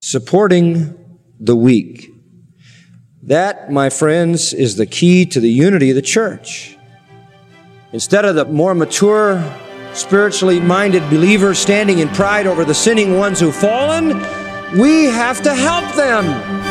Supporting the weak. That, my friends, is the key to the unity of the church. Instead of the more mature, spiritually minded believers standing in pride over the sinning ones who've fallen, we have to help them.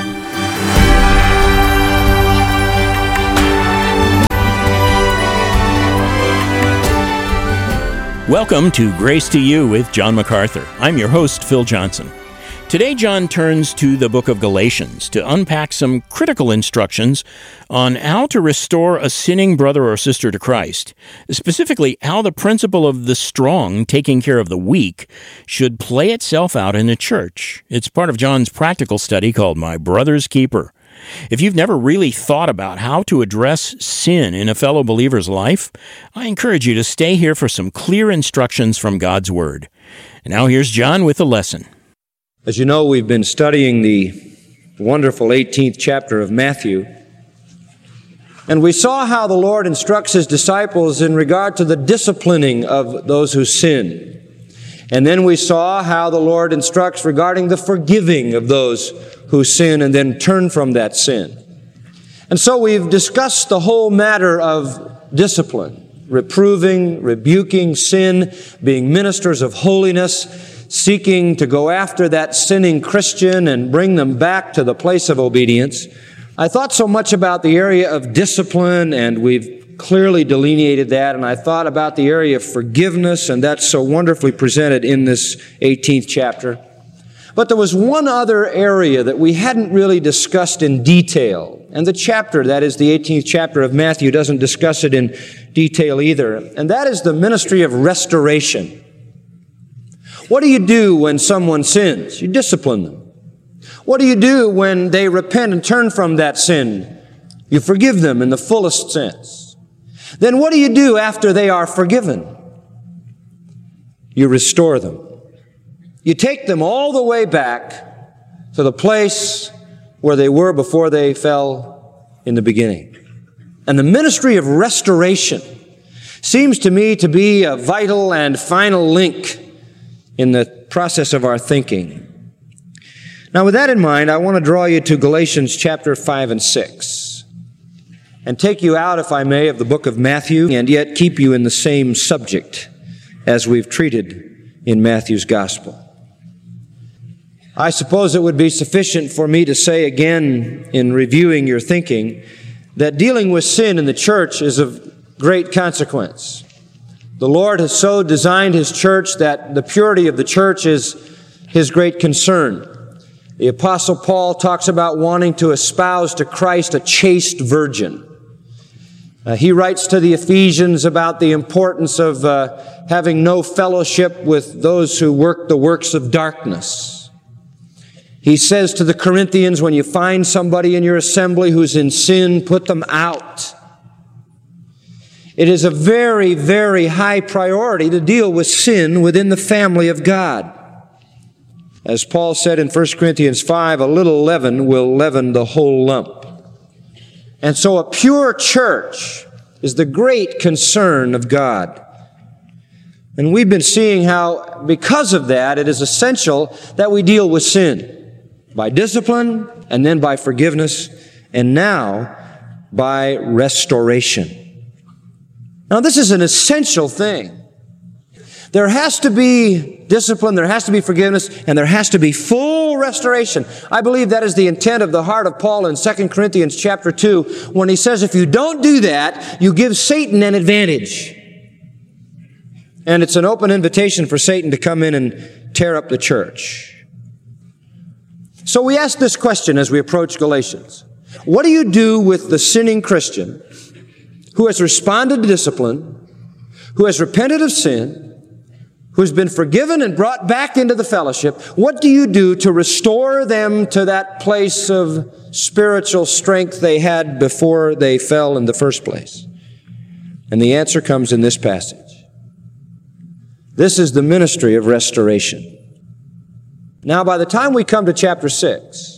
Welcome to Grace to You with John MacArthur. I'm your host, Phil Johnson. Today, John turns to the book of Galatians to unpack some critical instructions on how to restore a sinning brother or sister to Christ, specifically how the principle of the strong taking care of the weak should play itself out in the church. It's part of John's practical study called My Brother's Keeper. If you've never really thought about how to address sin in a fellow believer's life, I encourage you to stay here for some clear instructions from God's Word. And now here's John with the lesson. As you know, we've been studying the wonderful 18th chapter of Matthew, and we saw how the Lord instructs His disciples in regard to the disciplining of those who sin. And then we saw how the Lord instructs regarding the forgiving of those who sin and then turn from that sin. And so we've discussed the whole matter of discipline, reproving, rebuking sin, being ministers of holiness, seeking to go after that sinning Christian and bring them back to the place of obedience. I thought so much about the area of discipline, and we've clearly delineated that, and I thought about the area of forgiveness, and that's so wonderfully presented in this 18th chapter. But there was one other area that we hadn't really discussed in detail, and the chapter, that is the 18th chapter of Matthew, doesn't discuss it in detail either, and that is the ministry of restoration. What do you do when someone sins? You discipline them. What do you do when they repent and turn from that sin? You forgive them in the fullest sense. Then what do you do after they are forgiven? You restore them. You take them all the way back to the place where they were before they fell in the beginning. And the ministry of restoration seems to me to be a vital and final link in the process of our thinking. Now, with that in mind, I want to draw you to Galatians chapter 5 and 6 and take you out, if I may, of the book of Matthew and yet keep you in the same subject as we've treated in Matthew's gospel. I suppose it would be sufficient for me to say again in reviewing your thinking that dealing with sin in the church is of great consequence. The Lord has so designed His church that the purity of the church is His great concern. The Apostle Paul talks about wanting to espouse to Christ a chaste virgin. He writes to the Ephesians about the importance of having no fellowship with those who work the works of darkness. He says to the Corinthians, when you find somebody in your assembly who's in sin, put them out. It is a very, very high priority to deal with sin within the family of God. As Paul said in 1 Corinthians 5, a little leaven will leaven the whole lump. And so a pure church is the great concern of God. And we've been seeing how, because of that, it is essential that we deal with sin by discipline and then by forgiveness and now by restoration. Now, this is an essential thing. There has to be discipline, there has to be forgiveness, and there has to be full restoration. I believe that is the intent of the heart of Paul in 2 Corinthians chapter 2, when he says, if you don't do that, you give Satan an advantage. And it's an open invitation for Satan to come in and tear up the church. So we ask this question as we approach Galatians. What do you do with the sinning Christian who has responded to discipline, who has repented of sin, who's been forgiven and brought back into the fellowship? What do you do to restore them to that place of spiritual strength they had before they fell in the first place? And the answer comes in this passage. This is the ministry of restoration. Now, by the time we come to chapter 6,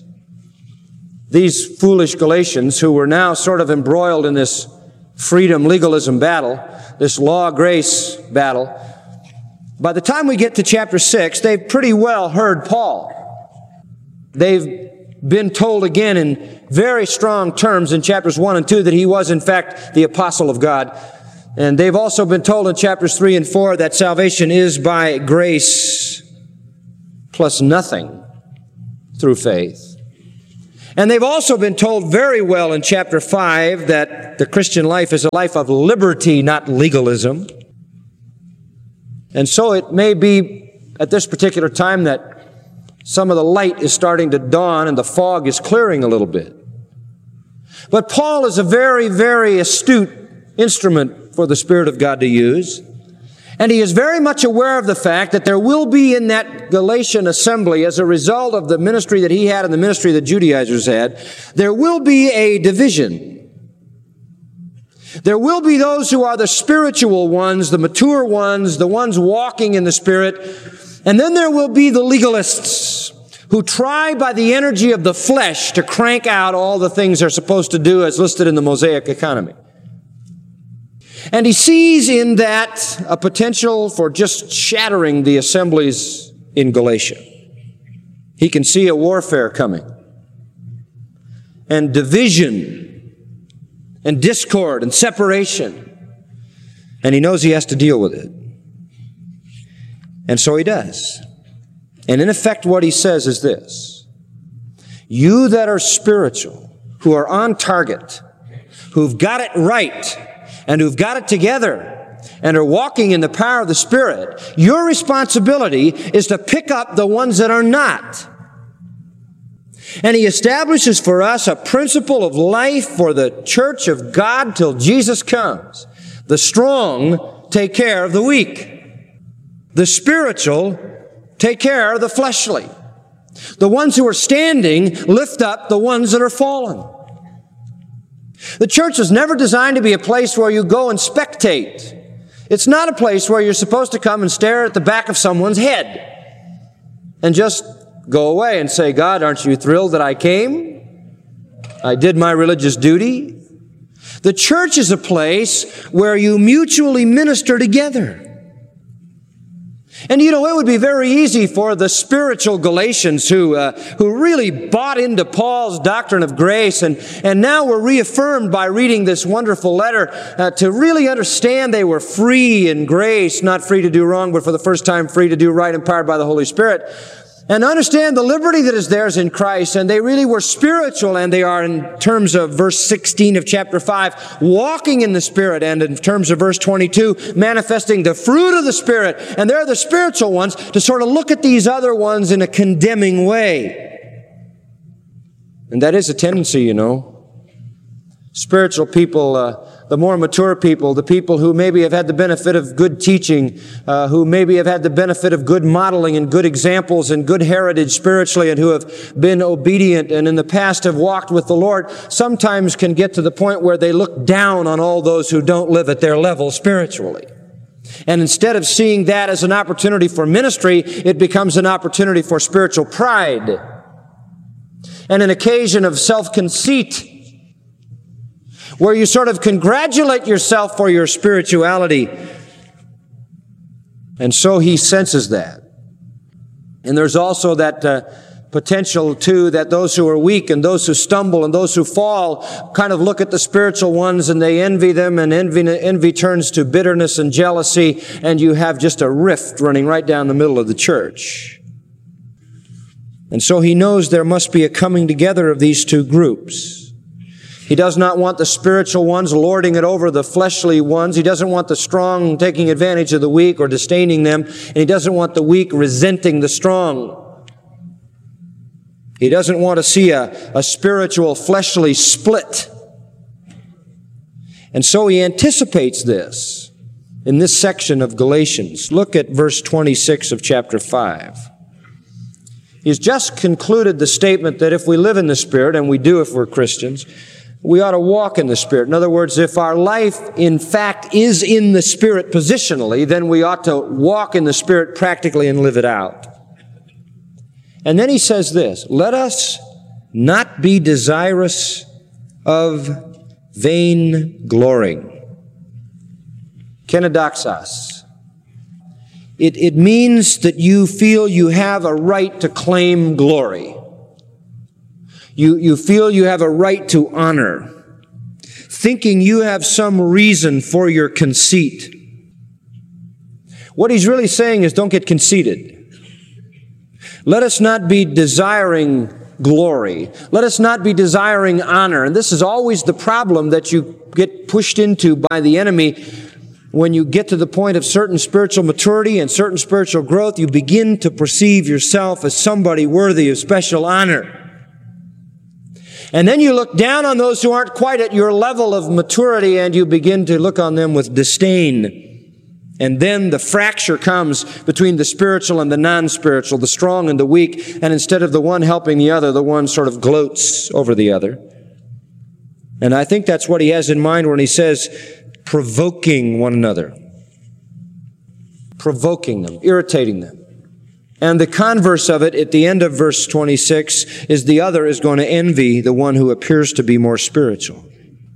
these foolish Galatians, who were now sort of embroiled in this freedom legalism battle, this law grace battle, by the time we get to chapter 6, they've pretty well heard Paul. They've been told again in very strong terms in chapters 1 and 2 that he was in fact the apostle of God. And they've also been told in chapters 3 and 4 that salvation is by grace plus nothing through faith. And they've also been told very well in chapter 5 that the Christian life is a life of liberty, not legalism. And so it may be at this particular time that some of the light is starting to dawn and the fog is clearing a little bit. But Paul is a very, very astute instrument for the Spirit of God to use. And he is very much aware of the fact that there will be in that Galatian assembly, as a result of the ministry that he had and the ministry the Judaizers had, there will be a division. There will be those who are the spiritual ones, the mature ones, the ones walking in the Spirit. And then there will be the legalists who try by the energy of the flesh to crank out all the things they're supposed to do as listed in the Mosaic economy. And he sees in that a potential for just shattering the assemblies in Galatia. He can see a warfare coming, and division, and discord, and separation. And he knows he has to deal with it. And so he does. And in effect, what he says is this: you that are spiritual, who are on target, who've got it right, and who've got it together, and are walking in the power of the Spirit, your responsibility is to pick up the ones that are not. And he establishes for us a principle of life for the church of God till Jesus comes. The strong take care of the weak. The spiritual take care of the fleshly. The ones who are standing lift up the ones that are fallen. The church was never designed to be a place where you go and spectate. It's not a place where you're supposed to come and stare at the back of someone's head and just go away and say, God, aren't you thrilled that I came? I did my religious duty. The church is a place where you mutually minister together. And you know, it would be very easy for the spiritual Galatians who really bought into Paul's doctrine of grace and now were reaffirmed by reading this wonderful letter to really understand they were free in grace, not free to do wrong, but for the first time free to do right, empowered by the Holy Spirit. And understand the liberty that is theirs in Christ. And they really were spiritual, and they are, in terms of verse 16 of chapter 5, walking in the Spirit, and in terms of verse 22, manifesting the fruit of the Spirit. And they're the spiritual ones to sort of look at these other ones in a condemning way. And that is a tendency, you know. Spiritual people, the more mature people, the people who maybe have had the benefit of good teaching, who maybe have had the benefit of good modeling and good examples and good heritage spiritually, and who have been obedient and in the past have walked with the Lord, sometimes can get to the point where they look down on all those who don't live at their level spiritually. And instead of seeing that as an opportunity for ministry, it becomes an opportunity for spiritual pride and an occasion of self-conceit, where you sort of congratulate yourself for your spirituality. And so he senses that. And there's also that potential, too, that those who are weak and those who stumble and those who fall kind of look at the spiritual ones and they envy them, and envy turns to bitterness and jealousy, and you have just a rift running right down the middle of the church. And so he knows there must be a coming together of these two groups. He does not want the spiritual ones lording it over the fleshly ones. He doesn't want the strong taking advantage of the weak or disdaining them. And he doesn't want the weak resenting the strong. He doesn't want to see a spiritual fleshly split. And so he anticipates this in this section of Galatians. Look at verse 26 of chapter 5. He's just concluded the statement that if we live in the Spirit, and we do if we're Christians, we ought to walk in the Spirit. In other words, if our life, in fact, is in the Spirit positionally, then we ought to walk in the Spirit practically and live it out. And then he says this: let us not be desirous of vain glorying. Kenodoxos. It means that you feel you have a right to claim glory. You feel you have a right to honor, thinking you have some reason for your conceit. What he's really saying is don't get conceited. Let us not be desiring glory. Let us not be desiring honor. And this is always the problem that you get pushed into by the enemy. When you get to the point of certain spiritual maturity and certain spiritual growth, you begin to perceive yourself as somebody worthy of special honor. And then you look down on those who aren't quite at your level of maturity, and you begin to look on them with disdain. And then the fracture comes between the spiritual and the non-spiritual, the strong and the weak, and instead of the one helping the other, the one sort of gloats over the other. And I think that's what he has in mind when he says, provoking one another. Provoking them, irritating them. And the converse of it, at the end of verse 26, is the other is going to envy the one who appears to be more spiritual.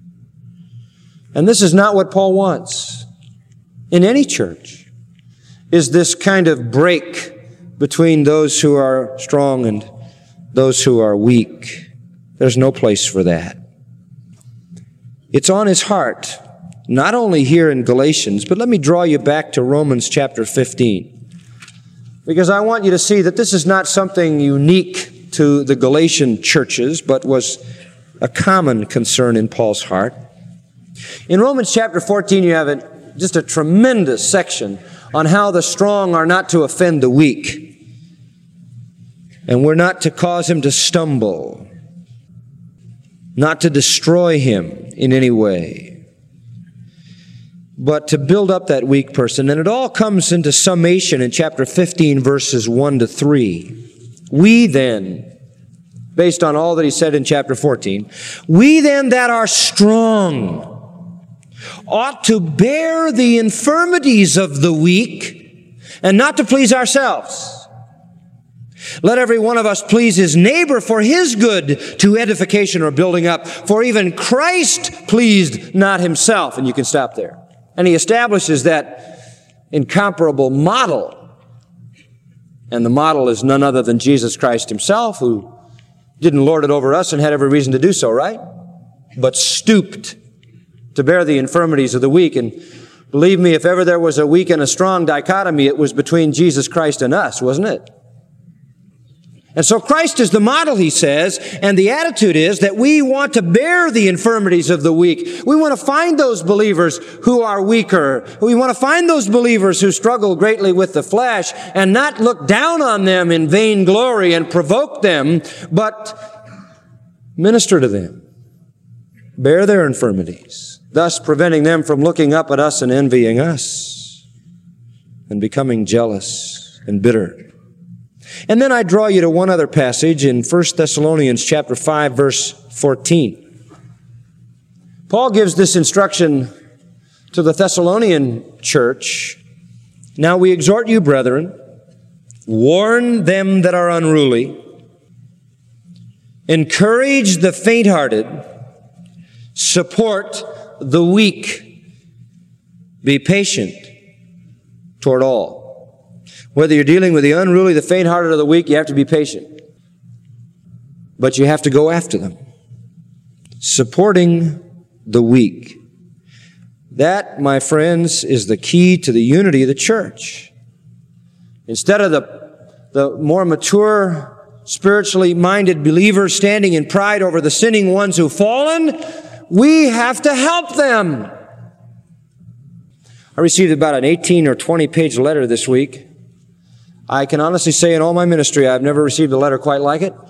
And this is not what Paul wants in any church, is this kind of break between those who are strong and those who are weak. There's no place for that. It's on his heart, not only here in Galatians, but let me draw you back to Romans chapter 15. Because I want you to see that this is not something unique to the Galatian churches, but was a common concern in Paul's heart. In Romans chapter 14, you have just a tremendous section on how the strong are not to offend the weak. And we're not to cause him to stumble, not to destroy him in any way, but to build up that weak person. And it all comes into summation in chapter 15, verses 1 to 3. We then, based on all that he said in chapter 14, we then that are strong ought to bear the infirmities of the weak and not to please ourselves. Let every one of us please his neighbor for his good, to edification or building up. For even Christ pleased not himself. And you can stop there. And he establishes that incomparable model. And the model is none other than Jesus Christ himself, who didn't lord it over us and had every reason to do so, right? But stooped to bear the infirmities of the weak. And believe me, if ever there was a weak and a strong dichotomy, it was between Jesus Christ and us, wasn't it? And so Christ is the model, he says, and the attitude is that we want to bear the infirmities of the weak. We want to find those believers who are weaker. We want to find those believers who struggle greatly with the flesh and not look down on them in vain glory and provoke them, but minister to them. Bear their infirmities, thus preventing them from looking up at us and envying us and becoming jealous and bitter. And then I draw you to one other passage in 1 Thessalonians chapter 5, verse 14. Paul gives this instruction to the Thessalonian church. Now we exhort you, brethren, warn them that are unruly, encourage the faint-hearted, support the weak, be patient toward all. Whether you're dealing with the unruly, the faint-hearted, or the weak, you have to be patient. But you have to go after them. Supporting the weak. That, my friends, is the key to the unity of the church. Instead of the more mature, spiritually minded believers standing in pride over the sinning ones who've fallen, we have to help them. I received about an 18 or 20 page letter this week. I can honestly say in all my ministry, I've never received a letter quite like it.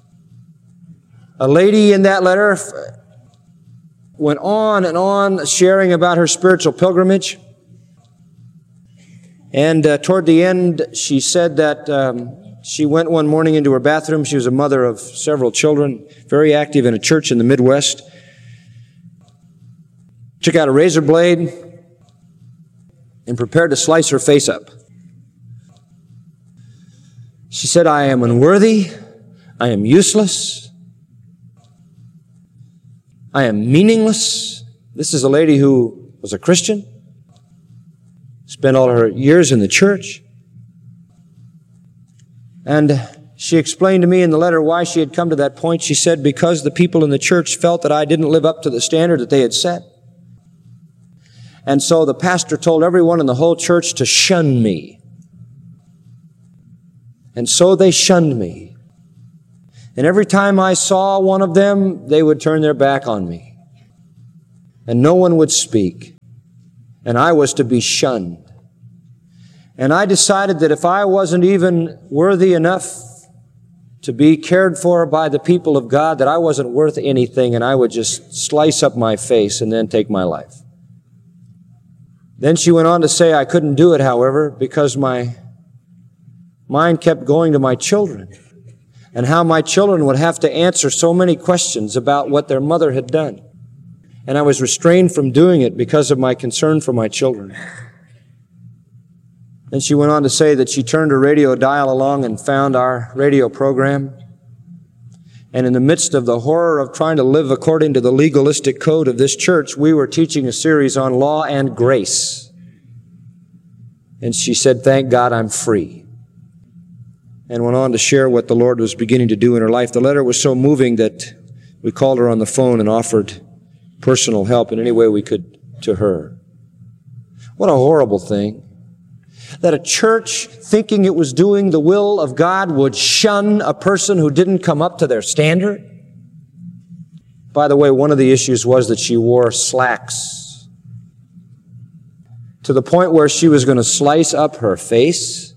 A lady in that letter went on and on sharing about her spiritual pilgrimage. And toward the end, she said that she went one morning into her bathroom. She was a mother of several children, very active in a church in the Midwest. Took out a razor blade and prepared to slice her face up. She said, I am unworthy, I am useless, I am meaningless. This is a lady who was a Christian, spent all her years in the church. And She explained to me in the letter why she had come to that point. She said, because the people in the church felt that I didn't live up to the standard that they had set. And so the pastor told everyone in the whole church to shun me. And so they shunned me. And every time I saw one of them, they would turn their back on me. And no one would speak. And I was to be shunned. And I decided that if I wasn't even worthy enough to be cared for by the people of God, that I wasn't worth anything, and I would just slice up my face and then take my life. Then she went on to say I couldn't do it, however, because my mind kept going to my children and how my children would have to answer so many questions about what their mother had done. And I was restrained from doing it because of my concern for my children. Then she went on to say that she turned her radio dial along and found our radio program. And in the midst of the horror of trying to live according to the legalistic code of this church, we were teaching a series on law and grace. And she said, thank God I'm free. And went on to share what the Lord was beginning to do in her life. The letter was so moving that we called her on the phone and offered personal help in any way we could to her. What a horrible thing. That a church, thinking it was doing the will of God, would shun a person who didn't come up to their standard. By the way, one of the issues was that she wore slacks to the point where she was going to slice up her face.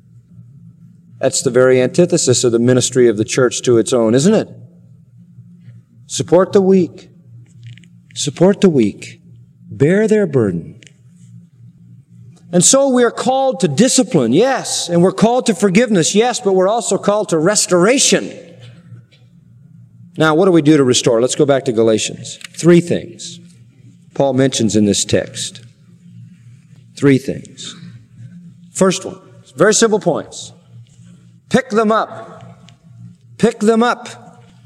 That's the very antithesis of the ministry of the church to its own, isn't it? Support the weak. Support the weak. Bear their burden. And so we are called to discipline, yes, and we're called to forgiveness, yes, but we're also called to restoration. Now, what do we do to restore? Let's go back to Galatians. 3 things Paul mentions in this text. 3 things. First one, very simple points. Pick them up. Pick them up.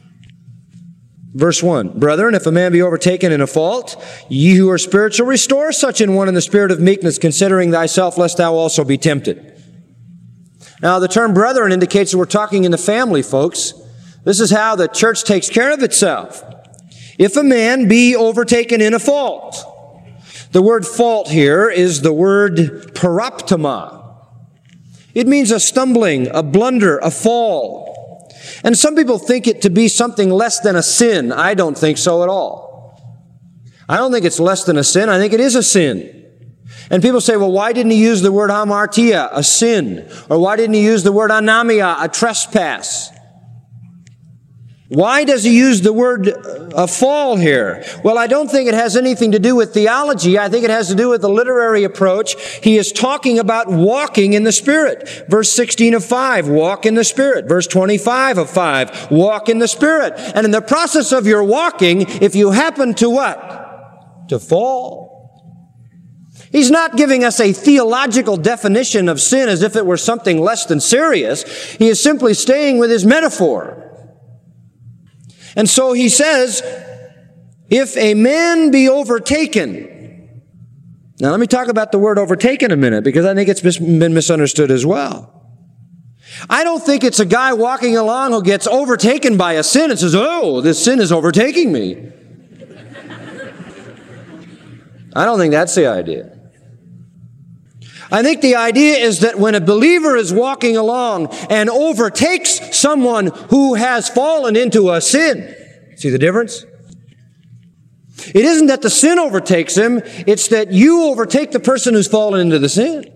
Verse 1, brethren, if a man be overtaken in a fault, ye who are spiritual, restore such an one in the spirit of meekness, considering thyself, lest thou also be tempted. Now, the term brethren indicates that we're talking in the family, folks. This is how the church takes care of itself. If a man be overtaken in a fault. The word fault here is the word paraptoma. It means a stumbling, a blunder, a fall. And some people think it to be something less than a sin. I don't think so at all. I don't think it's less than a sin. I think it is a sin. And people say, well, why didn't he use the word hamartia, a sin? Or why didn't he use the word anamia, a trespass? Why does he use the word a fall here? Well, I don't think it has anything to do with theology. I think it has to do with the literary approach. He is talking about walking in the Spirit. Verse 16 of 5, walk in the Spirit. Verse 25 of 5, walk in the Spirit. And in the process of your walking, if you happen to what? To fall. He's not giving us a theological definition of sin as if it were something less than serious. He is simply staying with his metaphor. And so he says, if a man be overtaken. Now let me talk about the word overtaken a minute, because I think it's been misunderstood as well. I don't think it's a guy walking along who gets overtaken by a sin and says, oh, this sin is overtaking me. I don't think that's the idea. I think the idea is that when a believer is walking along and overtakes someone who has fallen into a sin, see the difference? It isn't that the sin overtakes him, it's that you overtake the person who's fallen into the sin.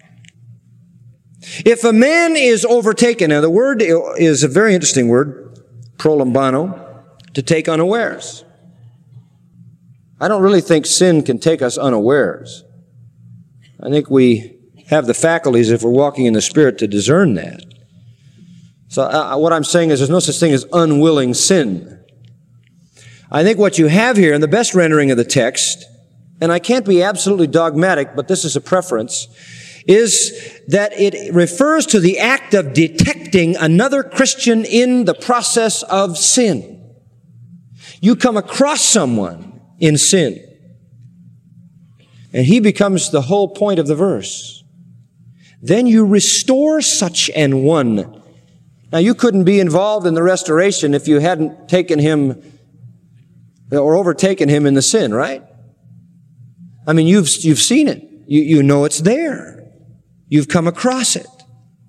If a man is overtaken, now the word is a very interesting word, prolambano, to take unawares. I don't really think sin can take us unawares. I think we have the faculties, if we're walking in the Spirit, to discern that. So what I'm saying is there's no such thing as unwilling sin. I think what you have here in the best rendering of the text, and I can't be absolutely dogmatic, but this is a preference, is that it refers to the act of detecting another Christian in the process of sin. You come across someone in sin, and he becomes the whole point of the verse. Then you restore such an one Now, you couldn't be involved in the restoration if you hadn't taken him or overtaken him in the sin, right? I mean, you've seen it. You know it's there. You've come across it.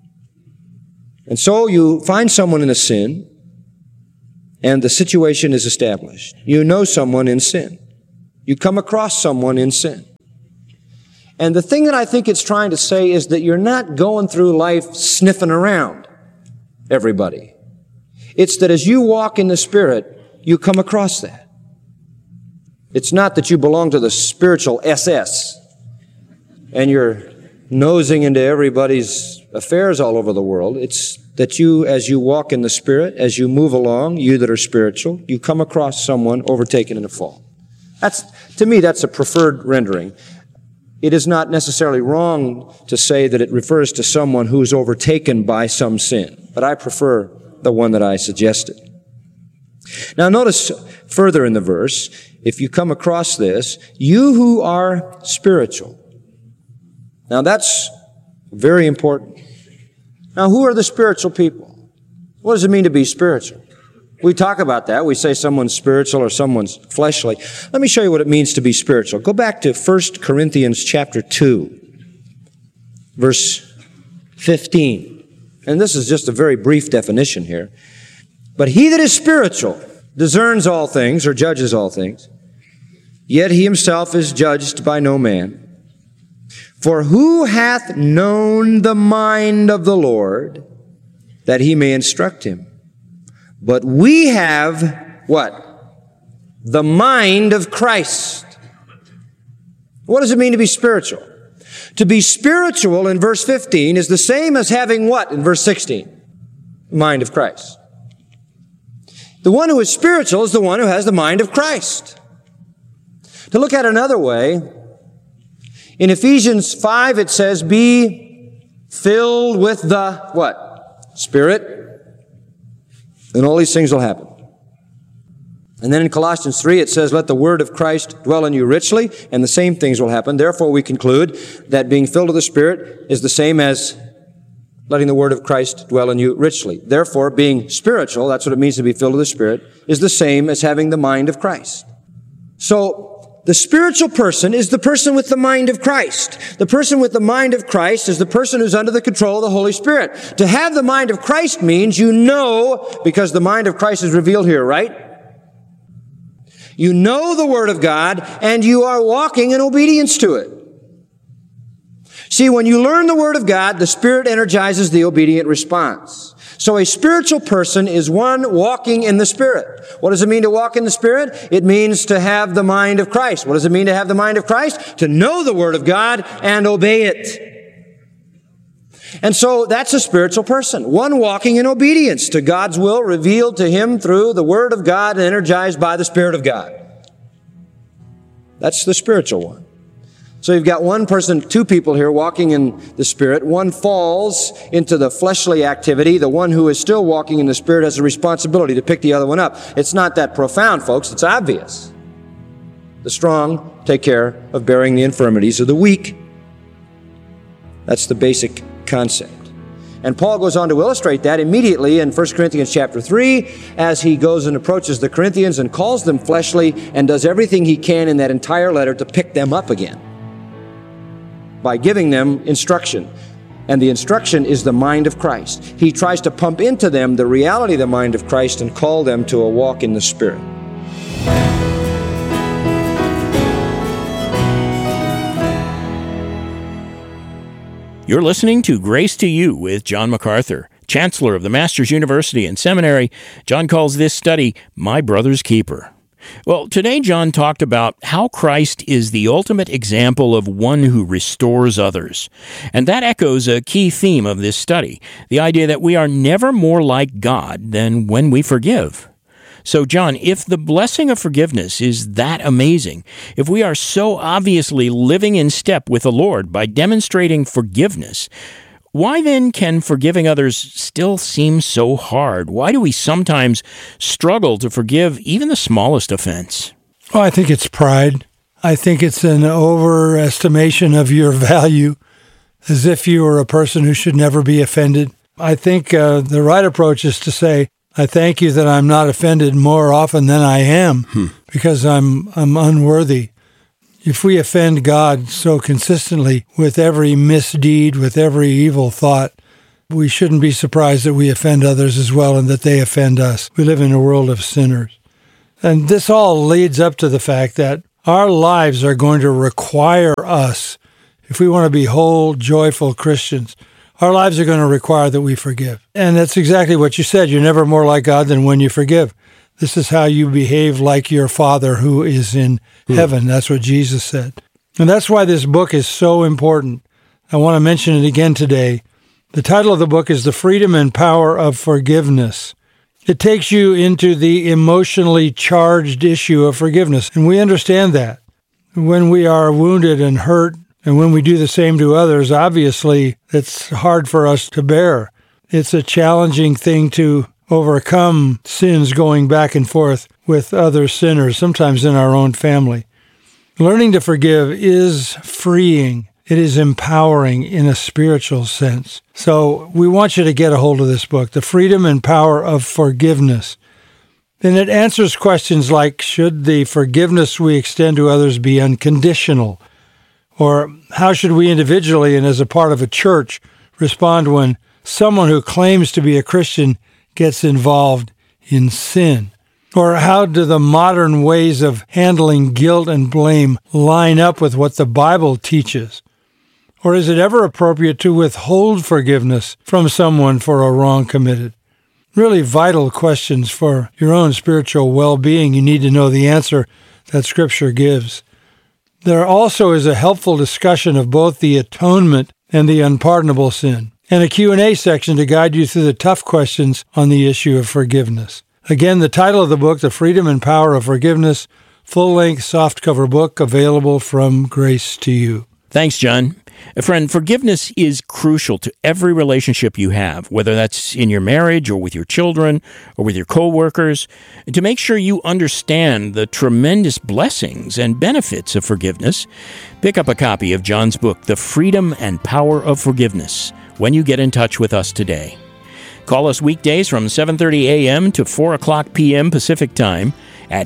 And so you find someone in a sin, and the situation is established. You know someone in sin. You come across someone in sin. And the thing that I think it's trying to say is that you're not going through life sniffing around everybody. It's that as you walk in the Spirit, you come across that. It's not that you belong to the spiritual SS and you're nosing into everybody's affairs all over the world. It's that you, as you walk in the Spirit, as you move along, you that are spiritual, you come across someone overtaken in a fault. To me, that's a preferred rendering. It is not necessarily wrong to say that it refers to someone who's overtaken by some sin, but I prefer the one that I suggested. Now notice further in the verse, if you come across this, you who are spiritual. Now that's very important. Now who are the spiritual people? What does it mean to be spiritual? We talk about that. We say someone's spiritual or someone's fleshly. Let me show you what it means to be spiritual. Go back to 1 Corinthians chapter 2, verse 15. And this is just a very brief definition here. But he that is spiritual discerns all things or judges all things, yet he himself is judged by no man. For who hath known the mind of the Lord, that he may instruct him? But we have, what? The mind of Christ. What does it mean to be spiritual? To be spiritual in verse 15 is the same as having what in verse 16? The mind of Christ. The one who is spiritual is the one who has the mind of Christ. To look at it another way, in Ephesians 5 it says, be filled with the, what? Spirit. And all these things will happen. And then in Colossians 3, it says, let the word of Christ dwell in you richly, and the same things will happen. Therefore, we conclude that being filled with the Spirit is the same as letting the word of Christ dwell in you richly. Therefore, being spiritual, that's what it means to be filled with the Spirit, is the same as having the mind of Christ. So, the spiritual person is the person with the mind of Christ. The person with the mind of Christ is the person who's under the control of the Holy Spirit. To have the mind of Christ means you know, because the mind of Christ is revealed here, right? You know the Word of God, and you are walking in obedience to it. See, when you learn the Word of God, the Spirit energizes the obedient response. So a spiritual person is one walking in the Spirit. What does it mean to walk in the Spirit? It means to have the mind of Christ. What does it mean to have the mind of Christ? To know the Word of God and obey it. And so that's a spiritual person. One walking in obedience to God's will revealed to him through the Word of God and energized by the Spirit of God. That's the spiritual one. So you've got one person, two people here walking in the Spirit. One falls into the fleshly activity. The one who is still walking in the Spirit has a responsibility to pick the other one up. It's not that profound, folks. It's obvious. The strong take care of bearing the infirmities of the weak. That's the basic concept. And Paul goes on to illustrate that immediately in 1 Corinthians chapter 3 as he goes and approaches the Corinthians and calls them fleshly and does everything he can in that entire letter to pick them up again by giving them instruction. And the instruction is the mind of Christ. He tries to pump into them the reality of the mind of Christ and call them to a walk in the Spirit. You're listening to Grace to You with John MacArthur, Chancellor of the Masters University and Seminary. John calls this study My Brother's Keeper. Well, today John talked about how Christ is the ultimate example of one who restores others. And that echoes a key theme of this study, the idea that we are never more like God than when we forgive. So, John, if the blessing of forgiveness is that amazing, if we are so obviously living in step with the Lord by demonstrating forgiveness, why then can forgiving others still seem so hard? Why do we sometimes struggle to forgive even the smallest offense? Oh, I think it's pride. I think it's an overestimation of your value, as if you were a person who should never be offended. I think the right approach is to say, I thank you that I'm not offended more often than I am because I'm unworthy. If we offend God so consistently with every misdeed, with every evil thought, we shouldn't be surprised that we offend others as well and that they offend us. We live in a world of sinners. And this all leads up to the fact that our lives are going to require us, if we want to be whole, joyful Christians, our lives are going to require that we forgive. And that's exactly what you said. You're never more like God than when you forgive. This is how you behave like your Father who is in heaven. That's what Jesus said. And that's why this book is so important. I want to mention it again today. The title of the book is The Freedom and Power of Forgiveness. It takes you into the emotionally charged issue of forgiveness. And we understand that. When we are wounded and hurt, and when we do the same to others, obviously, it's hard for us to bear. It's a challenging thing to overcome sins going back and forth with other sinners, sometimes in our own family. Learning to forgive is freeing. It is empowering in a spiritual sense. So we want you to get a hold of this book, The Freedom and Power of Forgiveness. And it answers questions like, should the forgiveness we extend to others be unconditional? Or how should we individually and as a part of a church respond when someone who claims to be a Christian gets involved in sin? Or how do the modern ways of handling guilt and blame line up with what the Bible teaches? Or is it ever appropriate to withhold forgiveness from someone for a wrong committed? Really vital questions for your own spiritual well-being. You need to know the answer that Scripture gives. There also is a helpful discussion of both the atonement and the unpardonable sin, and a Q&A section to guide you through the tough questions on the issue of forgiveness. Again, the title of the book, The Freedom and Power of Forgiveness, full-length softcover book available from Grace to You. Thanks, John. Friend, forgiveness is crucial to every relationship you have, whether that's in your marriage or with your children or with your coworkers. And to make sure you understand the tremendous blessings and benefits of forgiveness, pick up a copy of John's book, The Freedom and Power of Forgiveness, when you get in touch with us today. Call us weekdays from 7:30 a.m. to 4 o'clock p.m. Pacific Time at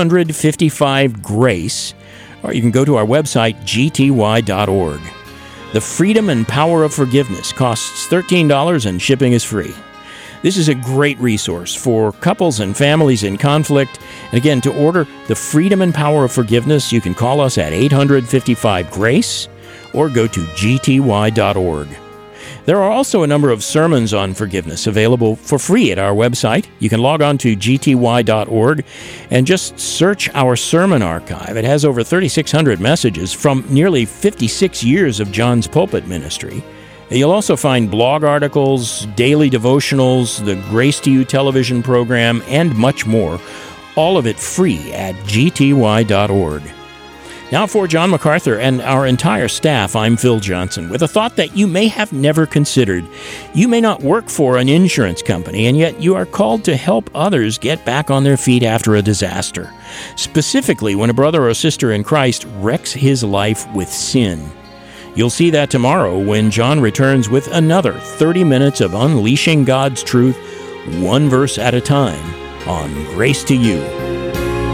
800-55-GRACE, or you can go to our website, gty.org. The Freedom and Power of Forgiveness costs $13 and shipping is free. This is a great resource for couples and families in conflict. And again, to order The Freedom and Power of Forgiveness, you can call us at 800-55-GRACE or go to gty.org. There are also a number of sermons on forgiveness available for free at our website. You can log on to gty.org and just search our sermon archive. It has over 3,600 messages from nearly 56 years of John's pulpit ministry. You'll also find blog articles, daily devotionals, the Grace to You television program, and much more. All of it free at gty.org. Now for John MacArthur and our entire staff, I'm Phil Johnson, with a thought that you may have never considered. You may not work for an insurance company, and yet you are called to help others get back on their feet after a disaster, specifically when a brother or sister in Christ wrecks his life with sin. You'll see that tomorrow when John returns with another 30 minutes of unleashing God's truth, one verse at a time, on Grace to You.